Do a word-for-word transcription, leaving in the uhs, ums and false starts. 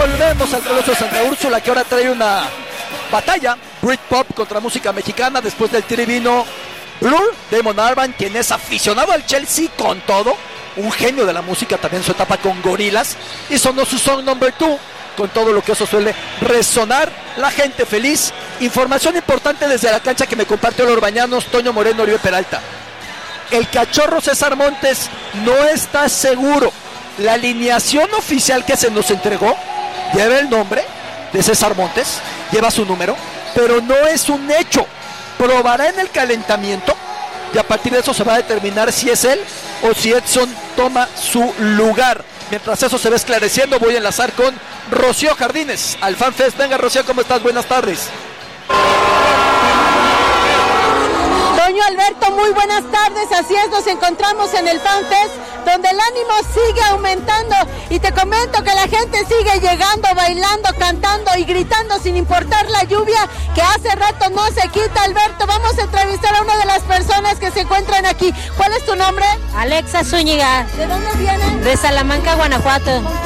Volvemos al Coloso de Santa Úrsula, que ahora trae una batalla Britpop contra música mexicana. Después del tiri vino Blur, Damon Albarn, quien es aficionado al Chelsea con todo, un genio de la música también en su etapa con Gorillaz, y sonó su song number two, con todo lo que eso suele resonar, la gente feliz. Información importante desde la cancha que me compartió los Orbañanos, Toño Moreno, Oribe Peralta. El cachorro César Montes no está seguro. La alineación oficial que se nos entregó lleva el nombre de César Montes, lleva su número, pero no es un hecho. Probará en el calentamiento y a partir de eso se va a determinar si es él o si Edson toma su lugar. Mientras eso se va esclareciendo, voy a enlazar con Rocío Jardines al FanFest. Venga, Rocío, ¿cómo estás? Buenas tardes. Toño, Alberto, muy buenas tardes. Así es, nos encontramos en el FanFest, donde el ánimo sigue aumentando, y te comento que la gente sigue llegando, bailando, cantando y gritando sin importar la lluvia, que hace rato no se quita. Alberto, vamos a entrevistar a una de las personas que se encuentran aquí. ¿Cuál es tu nombre? Alexa Zúñiga. ¿De dónde vienes? De Salamanca, Guanajuato.